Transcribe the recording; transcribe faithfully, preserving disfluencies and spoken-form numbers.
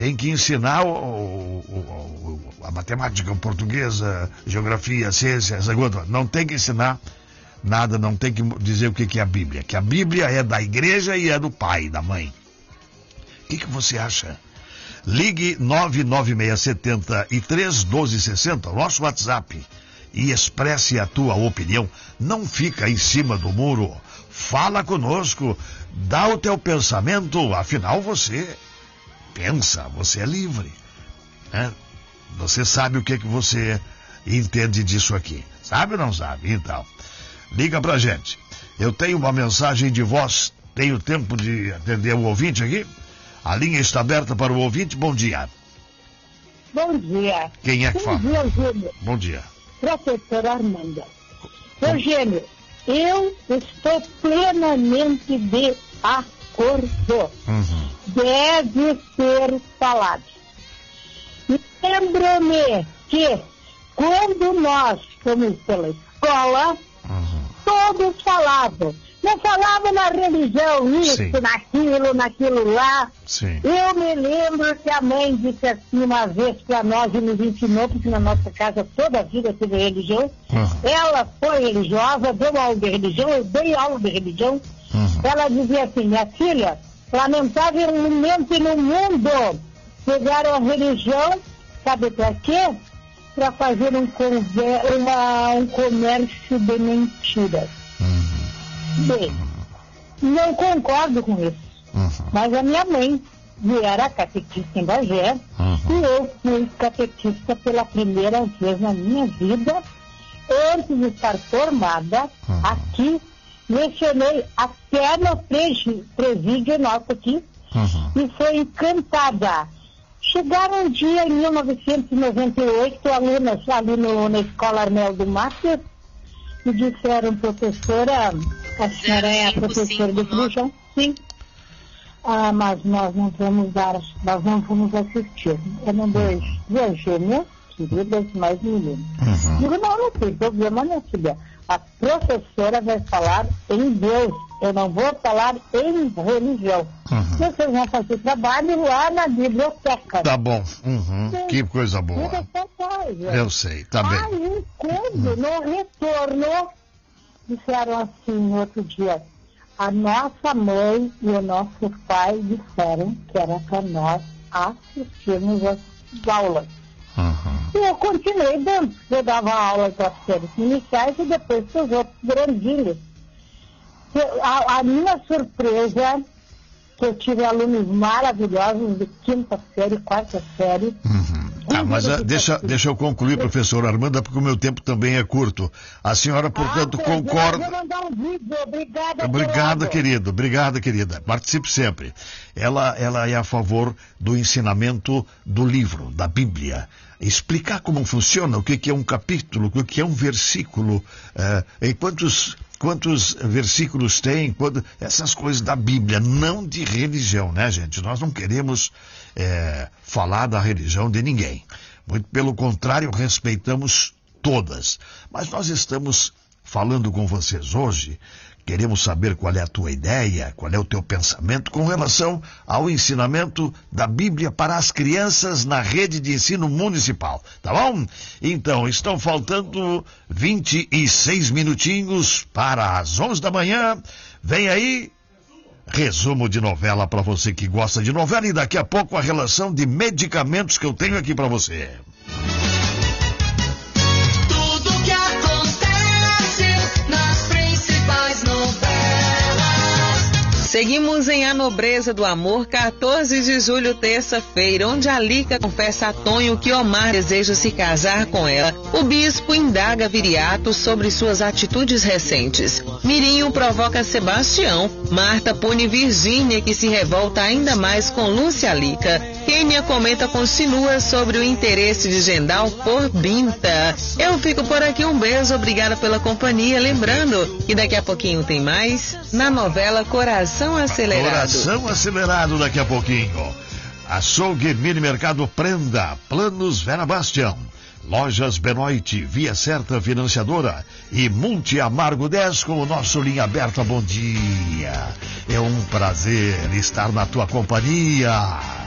Tem que ensinar o, o, o, a matemática, o português, a geografia, a ciência, essa coisa. Não tem que ensinar nada, não tem que dizer o que, que é a Bíblia. Que a Bíblia é da igreja e é do pai, da mãe. O que, que você acha? Ligue nove nove seis sete três um dois seis zero, nosso WhatsApp, e expresse a tua opinião. Não fica em cima do muro. Fala conosco, dá o teu pensamento, afinal você pensa, você é livre, né? Você sabe o que, que você entende disso aqui. Sabe ou não sabe? Então, liga pra gente. Eu tenho uma mensagem de voz, tenho tempo de atender o ouvinte aqui? A linha está aberta para o ouvinte. Bom dia. Bom dia. Quem é que fala? Bom dia, Eugênio. Bom dia. Professora Armanda. Eugênio, eu estou plenamente de acordo. Uhum. Deve ser falado. Lembro-me que quando nós fomos pela escola, Uhum. todos falavam. Não falavam na religião, isso, Sim. naquilo, naquilo lá. Sim. Eu me lembro que a mãe disse assim uma vez para nós e nos ensinou, porque na nossa casa toda a vida teve religião. Uhum. Ela foi religiosa, deu aula de religião, eu dei aula de religião. Uhum. Ela dizia assim, minha filha, lamentavelmente no mundo pegaram a religião, sabe para quê? Para fazer um, conver- uma, um comércio de mentiras. Uhum. Bem, não concordo com isso. Uhum. Mas a minha mãe era catequista em Bagé, Uhum. e eu fui catequista pela primeira vez na minha vida. Antes de estar formada, Uhum. aqui, mencionei até no pregi- presídio nosso aqui, Uhum. e foi encantada. Chegaram um dia, em mil novecentos e noventa e oito, alunas ali no, na Escola Arnaldo Matos, me disseram, professora, a senhora é a professora de religião? Sim. Ah, mas nós não vamos dar, nós não vamos assistir. Eu não dou Eugênia, queridas, mais meninas. Uhum. Digo, não, não tem problema, minha filha. A professora vai falar em Deus. Eu não vou falar em religião. Uhum. Vocês vão fazer trabalho lá na biblioteca. Tá bom. Uhum. Que coisa boa. Eu sei, tá bem. Aí, quando, no retorno, disseram assim, no outro dia, a nossa mãe e o nosso pai disseram que era para nós assistirmos as aulas. Uhum. E eu continuei dando. Eu dava aula para as séries iniciais e depois para os outros grandinhos. A, a minha surpresa, que eu tive alunos maravilhosos de quinta série, quarta série. Uhum. Ah, mas ah, deixa, deixa eu concluir, professora Armanda, porque o meu tempo também é curto. A senhora, portanto, ah, concorda... Eu vou mandar um vídeo. Obrigada, Obrigada, querido. Obrigada, querida. Participe sempre. Ela, ela é a favor do ensinamento do livro, da Bíblia. Explicar como funciona, o que, que é um capítulo, o que é um versículo, eh, em quantos... Quantos versículos tem, quando, essas coisas da Bíblia, não de religião, né, gente? Nós não queremos é, falar da religião de ninguém. Muito pelo contrário, respeitamos todas. Mas nós estamos falando com vocês hoje, queremos saber qual é a tua ideia, qual é o teu pensamento com relação ao ensinamento da Bíblia para as crianças na rede de ensino municipal, tá bom? Então, estão faltando vinte e seis minutinhos para as onze da manhã. Vem aí, resumo de novela para você que gosta de novela e daqui a pouco a relação de medicamentos que eu tenho aqui para você. Seguimos em A Nobreza do Amor, quatorze de julho, terça-feira, onde a Lica confessa a Tonho que Omar deseja se casar com ela. O bispo indaga Viriato sobre suas atitudes recentes. Mirinho provoca Sebastião. Marta pune Virgínia, que se revolta ainda mais com Lúcia Lica. Kênia comenta com Sinua sobre o interesse de Gendal por Binta. Eu fico por aqui, um beijo, obrigada pela companhia. Lembrando que daqui a pouquinho tem mais na novela Coração Acelerado. Coração Acelerado daqui a pouquinho. Açougue Mini Mercado Prenda, Planos Vera Bastião, Lojas Benoit, Via Certa Financiadora e Multi Amargo dez com o nosso Linha Aberta. Bom dia. É um prazer estar na tua companhia.